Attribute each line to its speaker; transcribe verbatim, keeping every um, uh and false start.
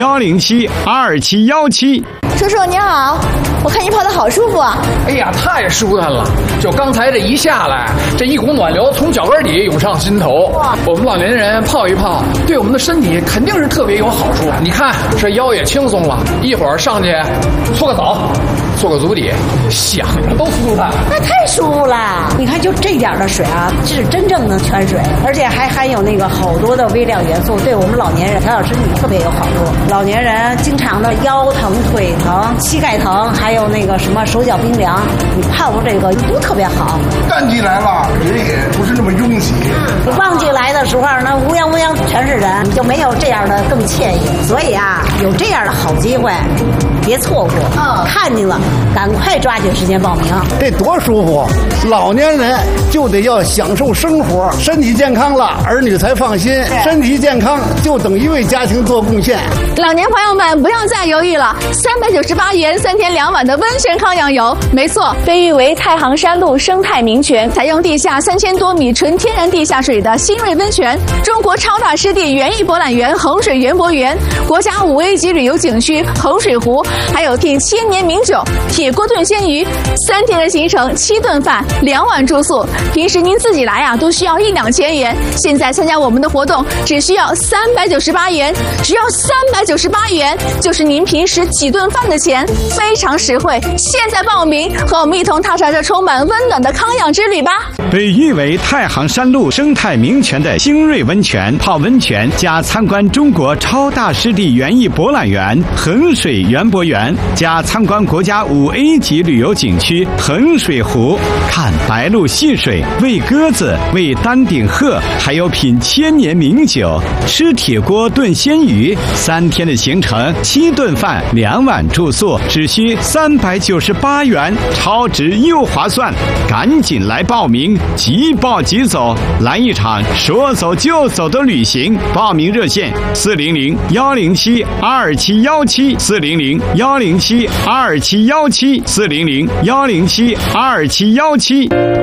Speaker 1: 幺零七二七幺七。
Speaker 2: 叔叔您好，我看您泡的好舒服啊！
Speaker 3: 哎呀，太舒坦了！就刚才这一下来，这一股暖流从脚跟底涌上心头。我们老年人泡一泡，对我们的身体肯定是特别有好处。你看这腰也轻松了，一会儿上去搓个澡，做个足底，想着都舒坦。
Speaker 4: 那太舒服了！你看，就这点的水啊，是真正的泉水，而且还含有那个好多的微量元素，对我们老年人调养身体特别有好处。老年人经常的腰疼、腿疼、膝盖疼，还有那个什么手脚冰凉，你泡过这个都特别好。
Speaker 5: 淡季来了，人也不是那么拥挤。
Speaker 4: 嗯，旺季来的时候呢，乌泱乌泱全是人，你就没有这样的更惬意。所以啊，有这样的好机会，别错过。嗯，看见了，赶快抓紧时间报名。
Speaker 6: 这多舒服！老年人就得要享受生活，身体健康了，儿女才放心。身体健康就等于为家庭做贡献。
Speaker 2: 老年朋友们不要再犹豫了，三百九十八元三天两晚的温泉康养游，没错，被誉为太行山路生态名泉，采用地下三千多米纯天然地下水的新锐温泉，中国超大湿地园艺博览园衡水园博园，国家五 A 级旅游景区衡水湖，还有第千年名酒铁锅炖鲜鱼，三天的行程，七顿饭，两晚住宿。平时您自己来啊，都需要一两千元，现在参加我们的活动，只需要三百九十八元，只要三百九十八元，就是您平时几顿饭的钱，非常实惠。现在报名，和我们一同踏上这充满温暖的康养之旅吧。
Speaker 1: 被誉为太行山路生态名泉的新锐温泉，泡温泉加参观中国超大湿地园艺博览园衡水园博园，加参观国家五 A 级旅游景区衡水湖，看白鹭戏水，喂鸽子，喂丹顶鹤，还有品千年名酒，吃铁锅炖鲜鱼。三天的行程，七顿饭，两晚住宿，只需三百九十八元，超值又划算！赶紧来报名，即报即走，来一场说走就走的旅行。报名热线：四零零幺零七二七幺七，四零零幺零七二七幺七，四零零幺零七二七幺七。